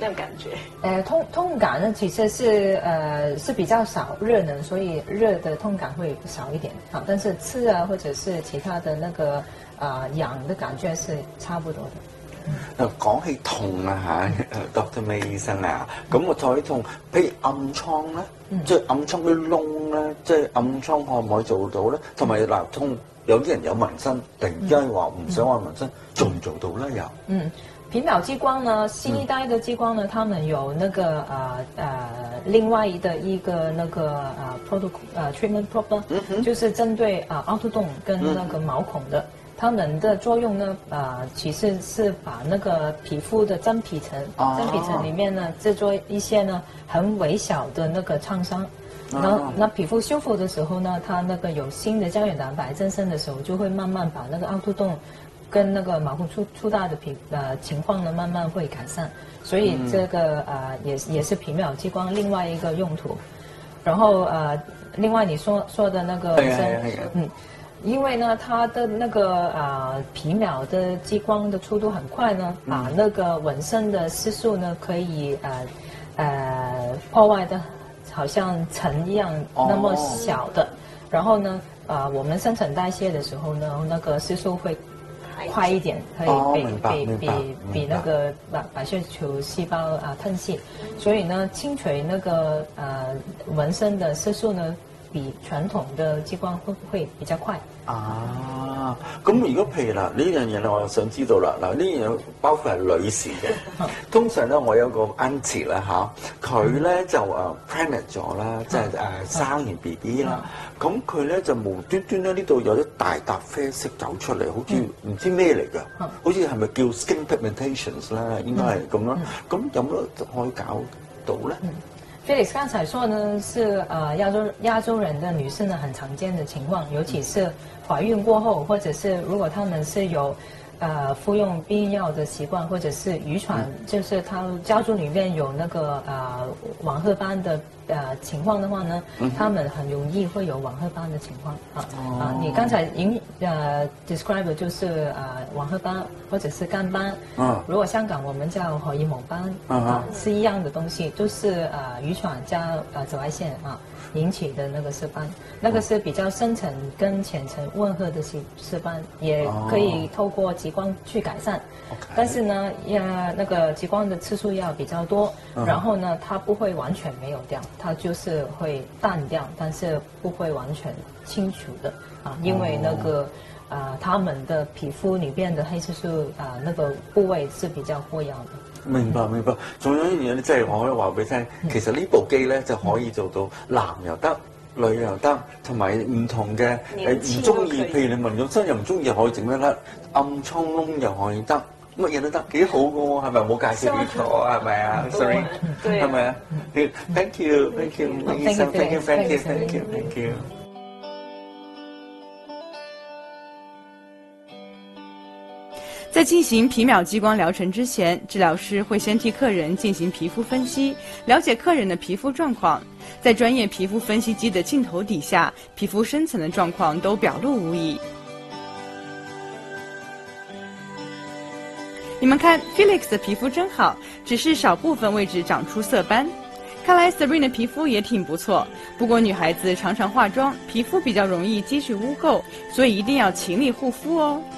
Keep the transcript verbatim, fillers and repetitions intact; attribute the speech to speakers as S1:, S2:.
S1: 那种感觉？
S2: 呃，痛痛感呢，其实是呃是比较少热能，所以热的痛感会少一点啊。但是刺啊，或者是其他的那个啊、呃、痒的感覺是差不多的。
S3: 嗱，講起痛啊嚇 ，Doctor May 醫生啊，咁我再痛，譬如暗瘡咧，嗯、即係暗瘡啲窿咧，即係暗瘡可唔可以做到咧？同埋嗱，痛有啲人有紋身，突然間話唔想話紋身，做唔做到咧？又
S2: 嗯。皮秒激光呢，新一代的激光呢，他們有那個呃呃另外的一個那個呃 protocol 呃 treatment protocol，、嗯、就是針對啊、呃、凹凸洞跟那個毛孔的，它們的作用呢，啊、呃、其實是把那個皮膚的真皮層，哦、真皮層裡面呢製作一些呢很微小的那個創傷。然後，那皮膚修復的時候呢，它那個有新的膠原蛋白增生的時候，就會慢慢把那個凹凸洞跟那個毛孔粗粗大的皮呃情況呢，慢慢會改善，所以這個呃也也是皮秒激光另外一個用途。然後呃，另外你說說的那個紋身，嗯，因為呢它的那個呃皮秒的激光的速度很快呢，把那個紋身的色素呢可以呃呃破壞的，好像塵一樣那麼小的。然後呢，呃我們新陳代謝的時候呢，那個色素會快一點，可以比比比比那個白白血球細胞啊褪細，所以呢，清除那個呃紋身的色素呢，比傳統的激光會會比較快。
S3: 啊，咁如果譬如嗱呢樣嘢咧，我就想知道啦。嗱呢樣嘢包括係女士嘅，通常咧我有個 auntie 啦嚇，佢咧就誒 pregnant 咗啦，即係誒生完 B B 啦，咁佢咧就無端端咧呢度有啲大笪啡色走出嚟，好似唔知咩嚟㗎，好似係咪叫 skin pigmentations 咧？應該係咁啦。咁有冇可以搞到咧？
S2: Felix 剛才說呢，是呃亞洲亞洲人的女士呢很常見的情況，尤其是懷孕過後，或者是如果她們是有呃服用避孕藥的習慣，或者是遺傳，嗯、就是她家族裡面有那個呃網褐斑的呃情況的話呢，嗯、她們很容易會有網褐斑的情況啊、哦、啊！你剛才引呃 describe 的就是呃網褐斑或者是肝斑，嗯，如果香港我們叫荷爾蒙斑，嗯、啊，是一樣的東西，都、就是呃遺傳加呃紫外線啊引起的那個色斑，那個是比較深層跟淺層混合的色色斑，也可以透過極光去改善，哦、但是呢，要那個極光的次數要比較多，嗯、然後呢，它不會完全沒有掉，它就是會淡掉，但是不會完全清除的啊，因為那個啊、呃，他們的皮膚裏邊的黑色素啊、呃，那個部位是比較活躍的。
S3: 明白明白，仲有一樣嘢咧，即係我可以話俾你聽，其實呢部機咧就可以做到男又得，女又得，同埋唔同嘅誒唔中意，譬如你紋咗身又唔中意，可以整得甩，暗瘡窿又可以得，乜嘢都得，幾好嘅喎，係咪冇介紹錯係咪啊 ？Sorry，係咪啊 ？Thank you，Thank you，醫生 ，Thank you，Thank you，Thank you，Thank you。
S4: 在进行皮秒激光疗程之前，治疗师会先替客人进行皮肤分析，了解客人的皮肤状况。在专业皮肤分析机的镜头底下，皮肤深层的状况都表露无遗。你们看 ，Felix 的皮肤真好，只是少部分位置长出色斑。看来 Serene 的皮肤也挺不错，不过女孩子常常化妆，皮肤比较容易积蓄污垢，所以一定要勤力护肤哦。